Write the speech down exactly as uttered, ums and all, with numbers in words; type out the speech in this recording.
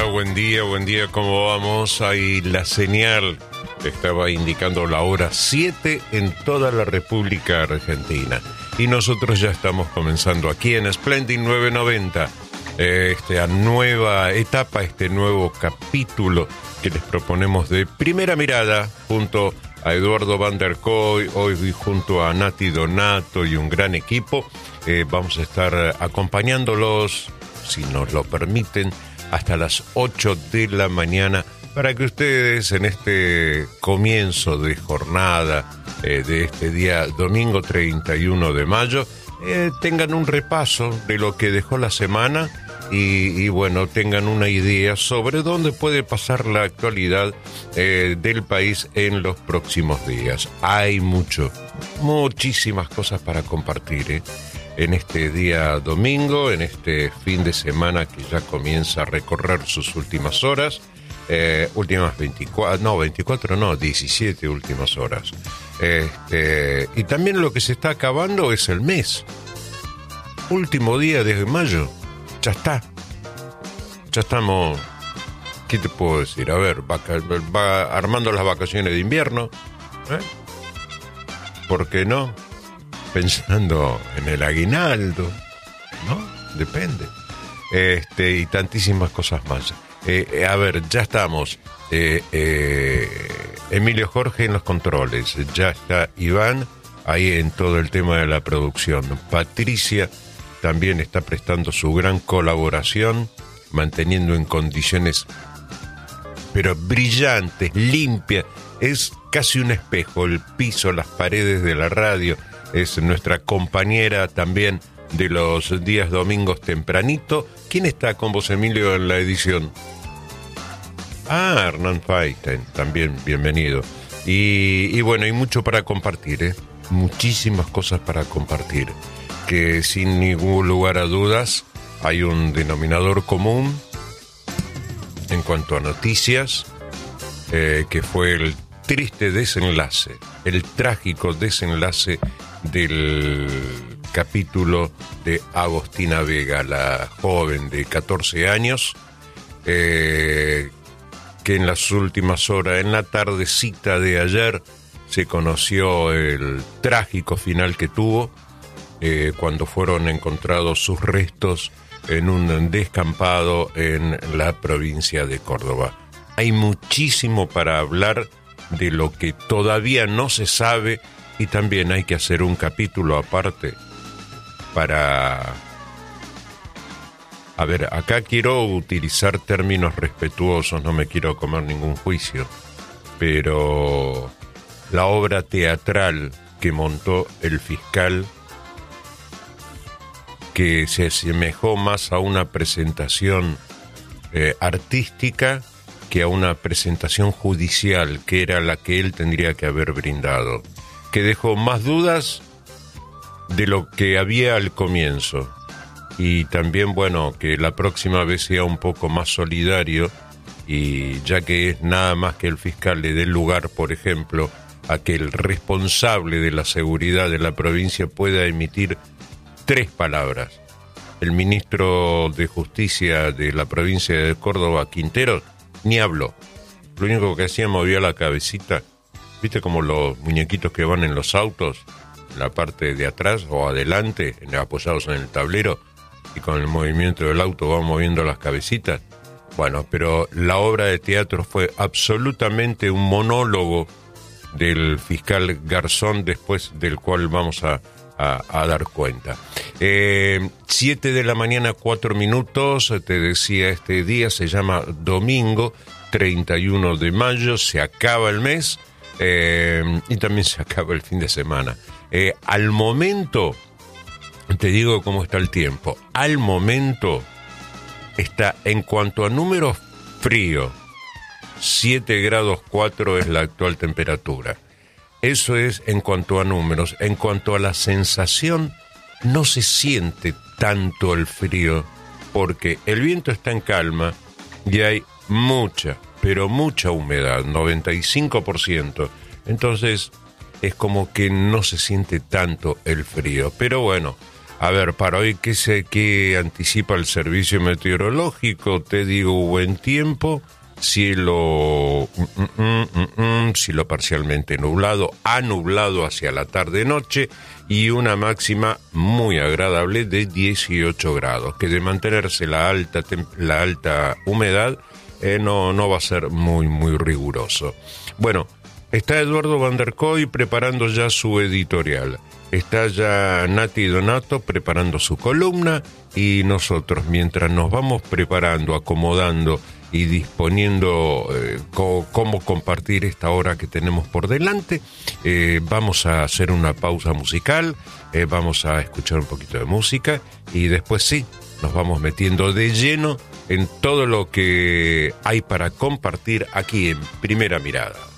hola, buen día, buen día, ¿cómo vamos? Ahí la señal estaba indicando la hora siete en toda la República Argentina. Y nosotros ya estamos comenzando aquí en Splendid novecientos noventa, eh, esta nueva etapa, este nuevo capítulo que les proponemos de Primera Mirada, junto a Eduardo Van der Kooi, hoy junto a Nati Donato y un gran equipo. Eh, vamos a estar acompañándolos, si nos lo permiten, hasta las ocho de la mañana, para que ustedes en este comienzo de jornada eh, de este día domingo treinta y uno de mayo eh, tengan un repaso de lo que dejó la semana y, y bueno, tengan una idea sobre dónde puede pasar la actualidad eh, del país en los próximos días. Hay mucho, muchísimas cosas para compartir, ¿eh? En este día domingo, en este fin de semana que ya comienza a recorrer sus últimas horas, eh, últimas veinticuatro, no, veinticuatro no, diecisiete últimas horas. Este, y también lo que se está acabando es el mes. Último día de mayo, ya está. Ya estamos, ¿qué te puedo decir? A ver, va, va armando las vacaciones de invierno, ¿eh? ¿Por qué no? Pensando en el aguinaldo, ¿no? Depende. Este, y tantísimas cosas más. Eh, a ver, ya estamos. Eh, eh, Emilio Jorge en los controles. Ya está Iván ahí en todo el tema de la producción. Patricia también está prestando su gran colaboración, manteniendo en condiciones, pero brillantes, limpias. Es casi un espejo, el piso, las paredes de la radio. Es nuestra compañera también de los días domingos tempranito. ¿Quién está con vos, Emilio, en la edición? Ah, Hernán Feinstein, también bienvenido. Y, y bueno, hay mucho para compartir, ¿eh? Muchísimas cosas para compartir, que sin ningún lugar a dudas hay un denominador común en cuanto a noticias, eh, que fue el triste desenlace, el trágico desenlace del capítulo de Agostina Vega, la joven de catorce años, eh, que en las últimas horas, en la tardecita de ayer, se conoció el trágico final que tuvo, eh, cuando fueron encontrados sus restos en un descampado en la provincia de Córdoba. Hay muchísimo para hablar de lo que todavía no se sabe. Y también hay que hacer un capítulo aparte para... A ver, acá quiero utilizar términos respetuosos, no me quiero comer ningún juicio, pero la obra teatral que montó el fiscal, que se asemejó más a una presentación eh, artística que a una presentación judicial, que era la que él tendría que haber brindado, que dejó más dudas de lo que había al comienzo. Y también, bueno, que la próxima vez sea un poco más solidario, y ya que es nada más que el fiscal le dé lugar, por ejemplo, a que el responsable de la seguridad de la provincia pueda emitir tres palabras. El ministro de Justicia de la provincia de Córdoba, Quintero, ni habló. Lo único que hacía, movía la cabecita. ¿Viste como los muñequitos que van en los autos, en la parte de atrás o adelante, apoyados en el tablero, y con el movimiento del auto van moviendo las cabecitas? Bueno, pero la obra de teatro fue absolutamente un monólogo del fiscal Garzón, después del cual vamos a, a, a dar cuenta. Eh, siete de la mañana, cuatro minutos, te decía, este día se llama domingo treinta y uno de mayo, se acaba el mes. Eh, y también se acaba el fin de semana. Eh, al momento, te digo cómo está el tiempo. Al momento está, en cuanto a números, frío. siete grados cuatro es la actual temperatura. Eso es en cuanto a números. En cuanto a la sensación, no se siente tanto el frío, porque el viento está en calma y hay mucha, pero mucha humedad, noventa y cinco por ciento. Entonces es como que no se siente tanto el frío. Pero bueno, A ver, para hoy, ¿qué se qué anticipa el servicio meteorológico? Te digo, buen tiempo, cielo, mm, mm, mm, mm, cielo parcialmente nublado, anublado hacia la tarde-noche y una máxima muy agradable de dieciocho grados, que de mantenerse la alta, la alta humedad eh, no, no va a ser muy, muy riguroso. Bueno, está Eduardo Van der Kooi preparando ya su editorial. Está ya Nati Donato preparando su columna y nosotros, mientras nos vamos preparando, acomodando y disponiendo eh, co- cómo compartir esta hora que tenemos por delante, eh, vamos a hacer una pausa musical, eh, vamos a escuchar un poquito de música y después sí, nos vamos metiendo de lleno en todo lo que hay para compartir aquí en Primera Mirada.